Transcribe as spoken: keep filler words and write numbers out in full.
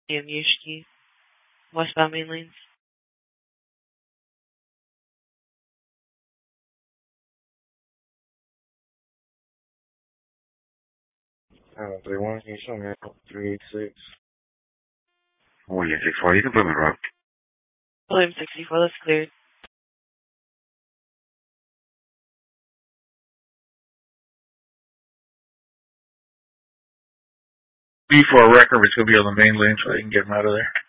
and Yushki, westbound main lanes. Uh, three one, can you show me three eight six? William six four, you can put me right. William sixty-four, that's cleared. B for a record, it's going to be on the main lane so I can get him out of there.